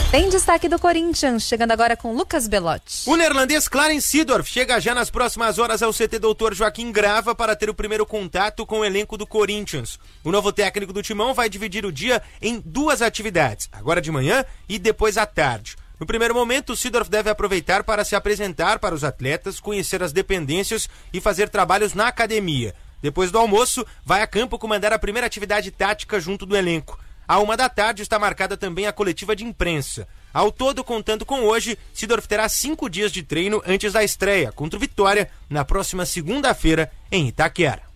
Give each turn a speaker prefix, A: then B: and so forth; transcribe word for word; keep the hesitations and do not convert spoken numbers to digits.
A: Tem destaque do Corinthians, chegando agora com Lucas Belotti.
B: O neerlandês Clarence Seedorf chega já nas próximas horas ao C T doutor Joaquim Grava para ter o primeiro contato com o elenco do Corinthians. O novo técnico do Timão vai dividir o dia em duas atividades, agora de manhã e depois à tarde. No primeiro momento, o Seedorf deve aproveitar para se apresentar para os atletas, conhecer as dependências e fazer trabalhos na academia. Depois do almoço, vai a campo comandar a primeira atividade tática junto do elenco. À uma da tarde está marcada também a coletiva de imprensa. Ao todo, contando com hoje, Seedorf terá cinco dias de treino antes da estreia contra o Vitória na próxima segunda-feira em Itaquera.